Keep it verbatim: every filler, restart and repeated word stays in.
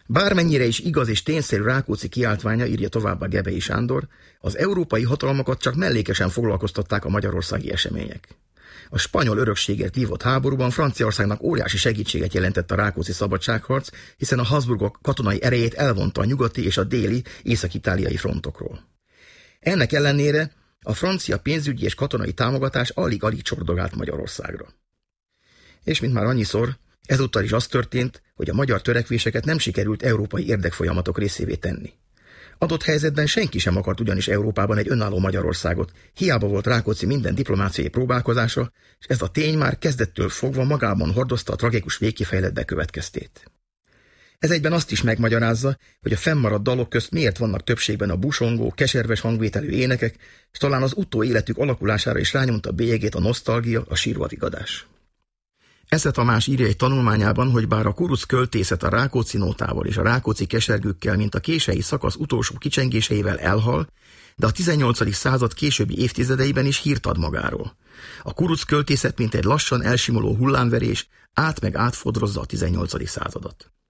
Bármennyire is igaz és tényszerű Rákóczi kiáltványa, írja továbbá Gebei Sándor, az európai hatalmakat csak mellékesen foglalkoztatták a magyarországi események. A spanyol örökségért vívott háborúban Franciaországnak óriási segítséget jelentett a rákóczi szabadságharc, hiszen a Habsburgok katonai erejét elvonta a nyugati és a déli, észak-itáliai frontokról. Ennek ellenére a francia pénzügyi és katonai támogatás alig-alig csordogált Magyarországra. És mint már annyiszor, ezúttal is az történt, hogy a magyar törekvéseket nem sikerült európai érdekfolyamatok részévé tenni. Adott helyzetben senki sem akart ugyanis Európában egy önálló Magyarországot, hiába volt Rákóczi minden diplomáciai próbálkozása, és ez a tény már kezdettől fogva magában hordozta a tragikus végkifejlett bekövetkeztét. Ez egyben azt is megmagyarázza, hogy a fennmaradt dalok közt miért vannak többségben a busongó, keserves hangvételű énekek, és talán az utóéletük alakulására is rányomta bélyegét a nosztalgia, a sírvavigadás. Esze Tamás írja egy tanulmányában, hogy bár a kuruc költészet a Rákóczi nótával és a rákóczi kesergőkkel, mint a kései szakasz utolsó kicsengéseivel elhal, de a tizennyolcadik század későbbi évtizedeiben is hírt ad magáról. A kuruc költészet, mint egy lassan elsimuló hullámverés, át meg átfodrozza a tizennyolcadik századot.